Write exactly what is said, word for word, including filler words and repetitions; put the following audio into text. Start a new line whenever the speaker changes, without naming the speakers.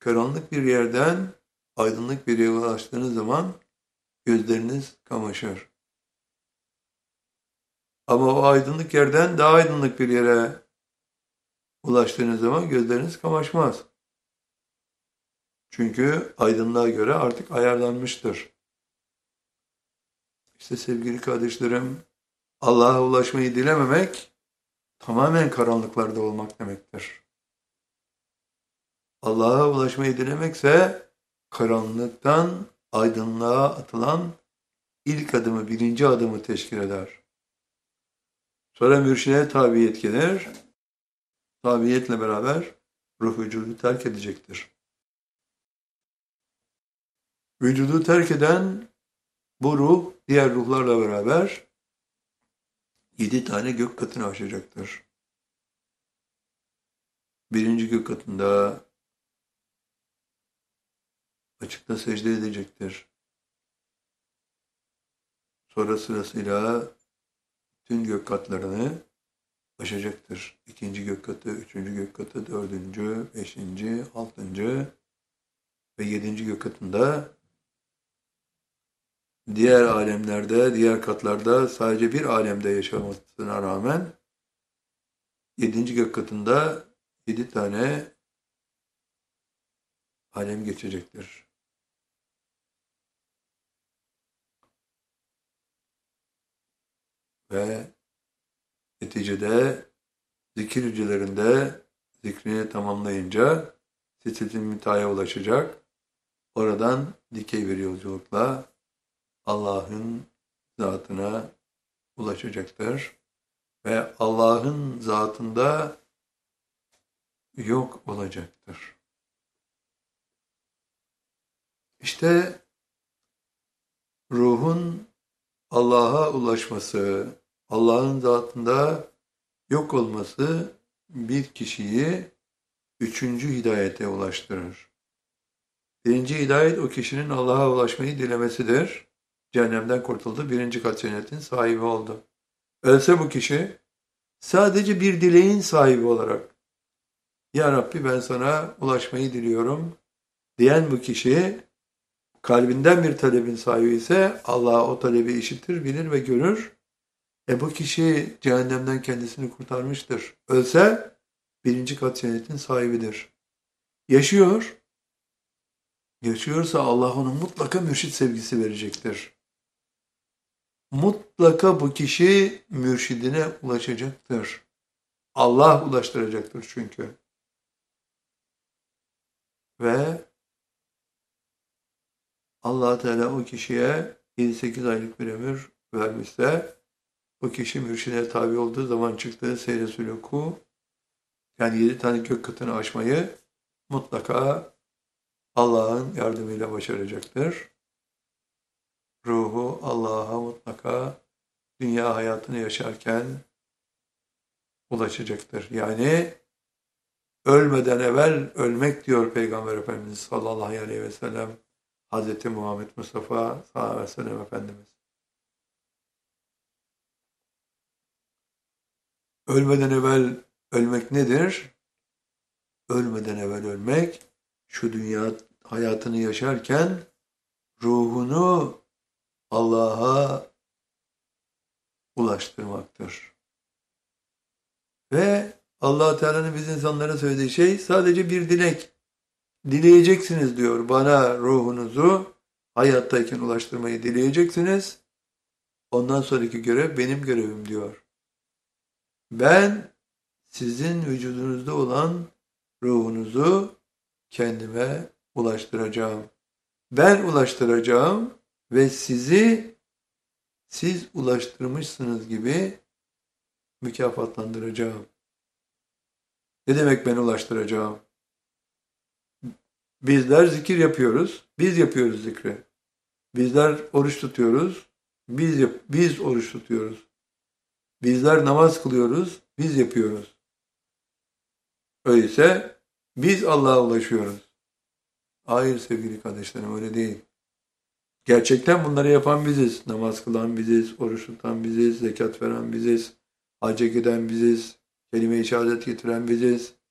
karanlık bir yerden aydınlık bir yere ulaştığınız zaman gözleriniz kamaşır. Ama o aydınlık yerden daha aydınlık bir yere ulaştığınız zaman gözleriniz kamaşmaz. Çünkü aydınlığa göre artık ayarlanmıştır. İşte sevgili kardeşlerim, Allah'a ulaşmayı dilememek tamamen karanlıklarda olmak demektir. Allah'a ulaşmayı dilemekse karanlıktan aydınlığa atılan ilk adımı, birinci adımı teşkil eder. Sonra mürşide tabiyet gelir. Tabiyetle beraber ruh vücudu terk edecektir. Vücudu terk eden bu ruh diğer ruhlarla beraber yedi tane gök katını aşacaktır. Birinci gök katında açıkta secde edecektir. Sonra sırasıyla tüm gök katlarını aşacaktır. İkinci gök katı, üçüncü gök katı, dördüncü, beşinci, altıncı ve yedinci gök katında diğer alemlerde, diğer katlarda sadece bir alemde yaşamasına rağmen yedinci gök katında yedi tane alem geçecektir. Ve neticede zikir hücrelerinde zikrini tamamlayınca Sidret-i Münteha'ya ulaşacak. Oradan dikey bir yolculukla Allah'ın zatına ulaşacaktır. Ve Allah'ın zatında yok olacaktır. İşte ruhun Allah'a ulaşması, Allah'ın zatında yok olması bir kişiyi üçüncü hidayete ulaştırır. Birinci hidayet o kişinin Allah'a ulaşmayı dilemesidir. Cehennemden kurtuldu, birinci kat cennetin sahibi oldu. Ölse bu kişi sadece bir dileğin sahibi olarak Ya Rabbi ben sana ulaşmayı diliyorum diyen bu kişi kalbinden bir talebin sahibi ise Allah o talebi işitir, bilir ve görür. E bu kişi cehennemden kendisini kurtarmıştır. Ölse birinci kat cennetin sahibidir. Yaşıyor. Yaşıyorsa Allah ona mutlaka mürşit sevgisi verecektir. Mutlaka bu kişi mürşidine ulaşacaktır. Allah ulaştıracaktır çünkü. Ve Allah Teala o kişiye yedi sekiz aylık bir ömür vermişse o kişi mürşide tabi olduğu zaman çıktığı seyre sülûku yani yedi tane gök katını aşmayı mutlaka Allah'ın yardımıyla başaracaktır. Ruhu Allah'a mutlaka dünya hayatını yaşarken ulaşacaktır. Yani ölmeden evvel ölmek diyor Peygamber Efendimiz sallallahu aleyhi ve sellem Hazreti Muhammed Mustafa sallallahu aleyhi ve sellem Efendimiz. Ölmeden evvel ölmek nedir? Ölmeden evvel ölmek, şu dünya hayatını yaşarken ruhunu Allah'a ulaştırmaktır. Ve Allah Teala'nın biz insanlara söylediği şey sadece bir dilek. Dileyeceksiniz diyor. Bana ruhunuzu hayattayken ulaştırmayı dileyeceksiniz. Ondan sonraki görev benim görevim diyor. Ben sizin vücudunuzda olan ruhunuzu kendime ulaştıracağım. Ben ulaştıracağım ve sizi siz ulaştırmışsınız gibi mükafatlandıracağım. Ne demek ben ulaştıracağım? Bizler zikir yapıyoruz, biz yapıyoruz zikri. Bizler oruç tutuyoruz, biz yap biz oruç tutuyoruz. Bizler namaz kılıyoruz, biz yapıyoruz. Öyleyse biz Allah'a ulaşıyoruz. Hayır sevgili kardeşlerim, öyle değil. Gerçekten bunları yapan biziz. Namaz kılan biziz, oruç tutan biziz, zekat veren biziz, hacca giden biziz, kelime-i şehadet getiren biziz.